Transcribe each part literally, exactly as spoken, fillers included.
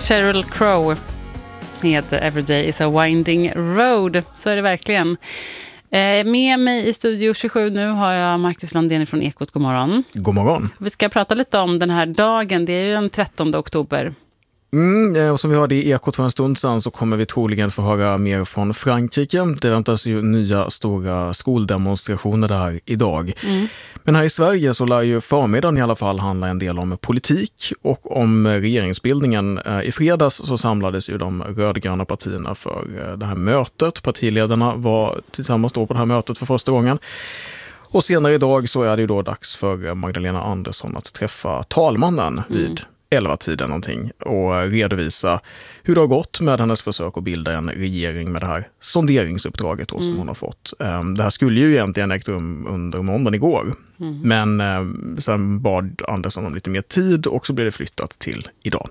Sheryl Crow med Everyday is a winding road. Så är det verkligen. Eh, med mig i Studio tjugosju nu har jag Marcus Landén från Ekot. God morgon. God morgon. Vi ska prata lite om den här dagen. Det är den trettonde oktober. Mm, och som vi hörde i Ekot för en stund sedan så kommer vi troligen få höra mer från Frankrike. Det väntas ju nya stora skoldemonstrationer där idag. Mm. Men här i Sverige så lär ju förmiddagen i alla fall handla en del om politik och om regeringsbildningen. I fredags så samlades ju de rödgröna partierna för det här mötet. Partiledarna var tillsammans då på det här mötet för första gången. Och senare idag så är det ju då dags för Magdalena Andersson att träffa talmannen mm. vid elva tiden någonting och redovisa hur det har gått med hennes försök att bilda en regering med det här sonderingsuppdraget då, mm. som hon har fått. Det här skulle ju egentligen ägt rum under måndagen igår. Mm. Men sen bad Andersson om lite mer tid och så blev det flyttat till idag.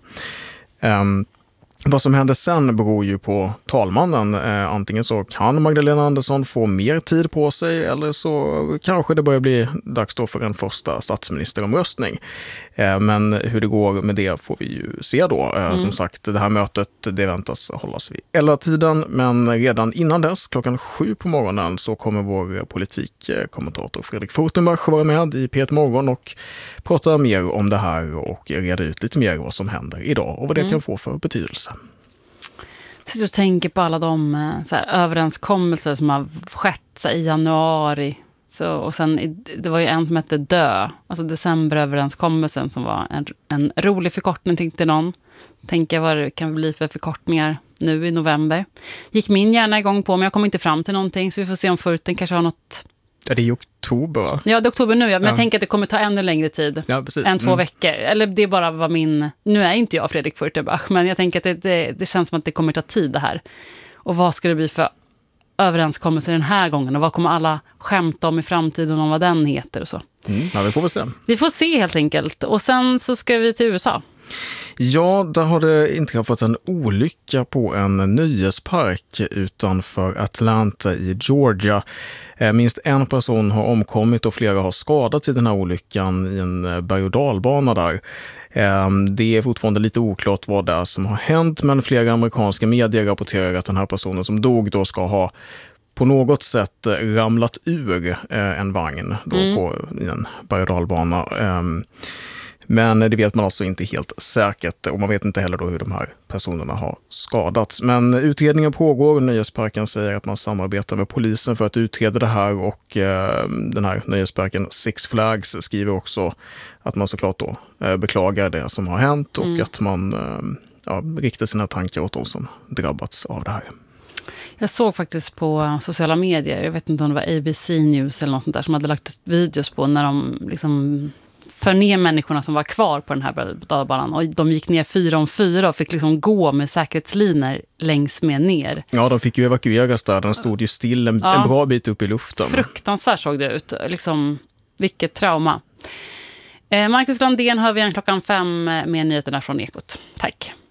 Vad som händer sen beror ju på talmannen. Eh, antingen så kan Magdalena Andersson få mer tid på sig eller så kanske det börjar bli dags då för en första statsministeromröstning. Eh, men hur det går med det får vi ju se då. Eh, mm. Som sagt, det här mötet det väntas hållas vid elva tiden, men redan innan dess, klockan sju på morgonen, så kommer vår politikkommentator Fredrik Fortenbach vara med i P ett Morgon och prata mer om det här och reda ut lite mer vad som händer idag och vad det mm. kan få för betydelse. Jag sitter och tänker på alla de så här, överenskommelser som har skett så här, i januari. Så, och sen, det var ju en som hette Dö. Alltså decemberöverenskommelsen som var en, en rolig förkortning tyckte någon. Tänker vad det kan bli för förkortningar nu i november. Gick min hjärna igång på men jag kom inte fram till någonting. Så vi får se om Furten kanske har något. Ja, det är ju oktober. Ja, det är oktober nu. Ja. Men ja. Jag tänker att det kommer ta ännu längre tid. Ja, precis. Än två mm. veckor. Eller det är bara vad min... Nu är inte jag Fredrik Furtenbach. Men jag tänker att det, det, det känns som att det kommer ta tid det här. Och vad ska det bli för överenskommelser den här gången? Och vad kommer alla skämta om i framtiden om vad den heter och så? Mm. Ja, vi får väl se. Vi får se helt enkelt. Och sen så ska vi till U S A. Ja, där har det inträffat en olycka på en nöjespark utanför Atlanta i Georgia. Minst en person har omkommit och flera har skadats i den här olyckan i en berg- och dalbana där. Det är fortfarande lite oklart vad det är som har hänt, men flera amerikanska medier rapporterar att den här personen som dog då ska ha på något sätt ramlat ur en vagn då mm. på en berg- och dalbana. Men det vet man alltså inte helt säkert och man vet inte heller då hur de här personerna har skadats. Men utredningen pågår och Nöjesparken säger att man samarbetar med polisen för att utreda det här och eh, den här Nöjesparken Six Flags skriver också att man såklart då eh, beklagar det som har hänt och mm. att man eh, ja, riktar sina tankar åt de som drabbats av det här. Jag såg faktiskt på sociala medier, jag vet inte om det var A B C News eller något sånt där som hade lagt ut videos på när de liksom för ner människorna som var kvar på den här dalbanan. Och de gick ner fyra om fyra och fick liksom gå med säkerhetsliner längs med ner. Ja, de fick ju evakueras där. Den stod ju still en, ja. en bra bit upp i luften. Fruktansvärt såg det ut. Liksom, vilket trauma. Eh, Marcus Landén hör vi en klockan fem med nyheterna från Ekot. Tack.